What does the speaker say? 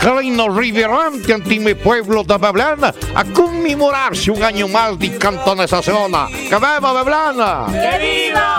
Carino Riverante ante mi pueblo de Beblana a conmemorarse un año más de cantonización. ¡Que viva Beblana! ¡Que viva!